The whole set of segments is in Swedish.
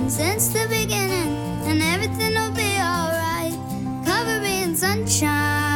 since the beginning, and everything will be alright. Cover me in sunshine.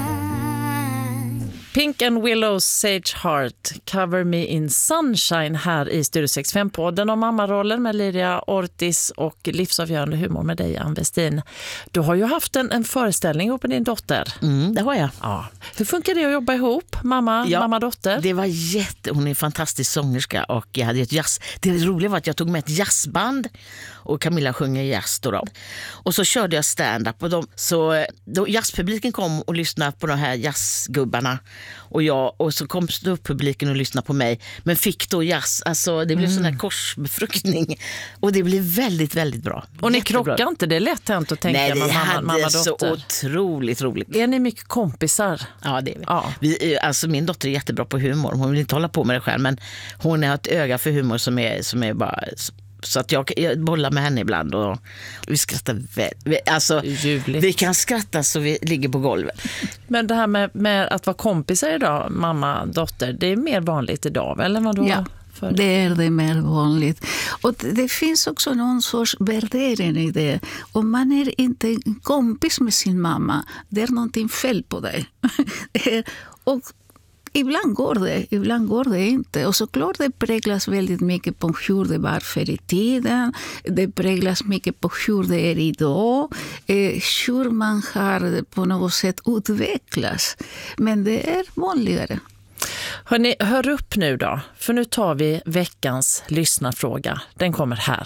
Pink and Willows Sage Heart, Cover Me in Sunshine här i Studio 65-podden om mammarollen med Liria Ortiz och livsavgörande humor med dig, Ann Westin. Du har ju haft en föreställning ihop med din dotter. Det har jag. Ja. Hur funkar det att jobba ihop, mamma-dotter? Det var hon är en fantastisk sångerska och jag hade ett jazz. Det roliga var att jag tog med ett jazzband och Camilla sjunger jazz då. Och så körde jag stand-up och då jazzpubliken kom och lyssnade på de här jazzgubbarna och så kom publiken och lyssnade på mig, men fick då jazz, alltså det blev sån här korsbefruktning och det blev väldigt, väldigt bra. Och ni krockar inte, det är lätt hänt att tänka med mamma-dotter. Så otroligt roligt. Är ni mycket kompisar? Ja, det är vi. Ja. Alltså min dotter är jättebra på humor, hon vill inte hålla på med det själv, men hon har ett öga för humor som är bara... Så att jag bollar med henne ibland och vi skrattar vi kan skratta så vi ligger på golvet. Men det här med att vara kompisar idag, mamma-dotter, det är mer vanligt idag, eller vad då? Ja, det är det mer vanligt. Och det finns också någon sorts värdering i det. Om man är inte en kompis med sin mamma, det är någonting fel på dig. Och ibland går det inte. Och såklart det präglas väldigt mycket på hur det var förr i tiden. Det präglas mycket på hur det är idag. Hur man har på något sätt utvecklats. Men det är vanligare. Hörrni, hör upp nu då. För nu tar vi veckans lyssnarfråga. Den kommer här.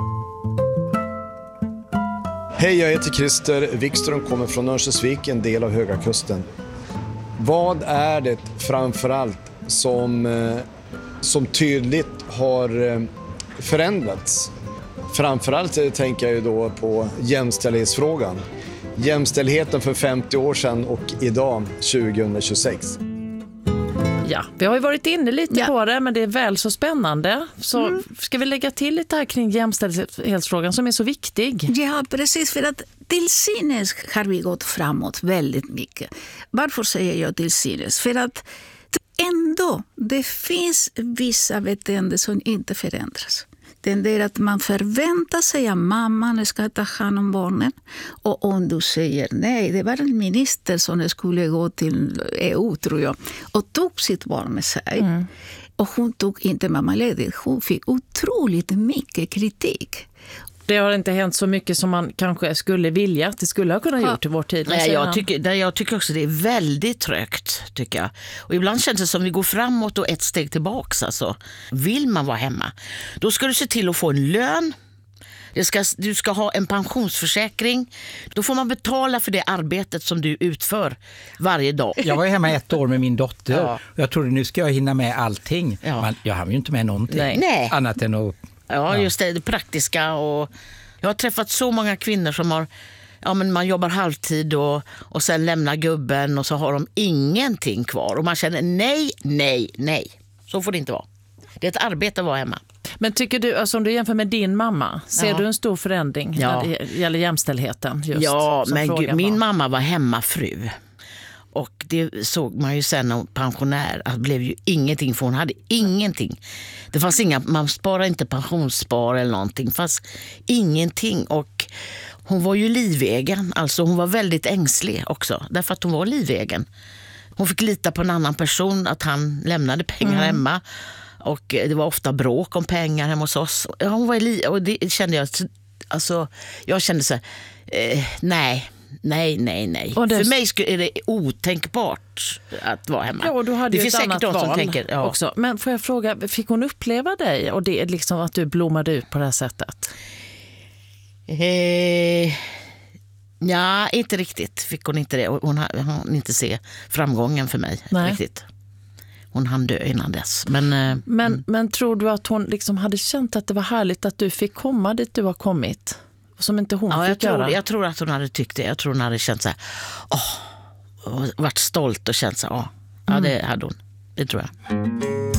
Hej, jag heter Christer Wikström, kommer från Örnsköldsvik, en del av Höga Kusten. Vad är det framförallt som tydligt har förändrats? Framförallt tänker jag ju då på jämställdhetsfrågan. Jämställdheten för 50 år sedan och idag 2026. Ja, vi har ju varit inne lite på det, men det är väl så spännande. Så ska vi lägga till lite här kring jämställdhetsfrågan som är så viktig? Ja, precis, för att till synes har vi gått framåt väldigt mycket. Varför säger jag till synes? För att ändå, det finns vissa beteenden som inte förändras. Det är att man förväntar sig att mamman ska ta hand om barnen. Och om du säger nej, det var en minister som skulle gå till EU, tror jag, och tog sitt barn med sig. Och hon tog inte mammaledigt. Hon fick otroligt mycket kritik. Det har inte hänt så mycket som man kanske skulle vilja att det skulle ha kunnat gjort i vår tid. Nej, jag tycker också det är väldigt trögt, tycker jag. Och ibland känns det som vi går framåt och ett steg tillbaks. Alltså. Vill man vara hemma, då ska du se till att få en lön. Du ska ha en pensionsförsäkring. Då får man betala för det arbetet som du utför varje dag. Jag var hemma 1 år med min dotter. Ja. Jag trodde nu ska jag hinna med allting. Ja. Men jag har ju inte med någonting. Nej. Annat än att... Ja, just det praktiska. Och jag har träffat så många kvinnor som har... Ja, men man jobbar halvtid och sen lämnar gubben och så har de ingenting kvar. Och man känner nej. Så får det inte vara. Det är ett arbete att vara hemma. Men tycker du, alltså om du jämför med din mamma, ser du en stor förändring när det gäller jämställdheten? Just, ja, men min mamma var hemmafru. Och det såg man ju sen när pensionär att det blev ju ingenting, för hon hade ingenting. Det fanns man sparade inte pensionsspar eller någonting, fast ingenting. Och hon var ju livegen, alltså hon var väldigt ängslig också, därför att hon var livegen. Hon fick lita på en annan person, att han lämnade pengar hemma. Och det var ofta bråk om pengar hemma hos oss. Hon var och det kände jag, alltså jag kände så här, nej. För mig är det otänkbart att vara hemma. Ja, och du hade det finns säkert de som tänker också. Men får jag fråga, fick hon uppleva dig och det är liksom att du blommade ut på det här sättet? Ja, inte riktigt fick hon inte det. Hon hann inte se framgången för mig riktigt. Hon hann dö innan dess. Men tror du att hon liksom hade känt att det var härligt att du fick komma dit du har kommit? Som inte hon fick göra? Jag tror att hon hade tyckt det. Jag tror hon hade känt så här, varit stolt och känt så här, ja, det hade hon. Det tror jag.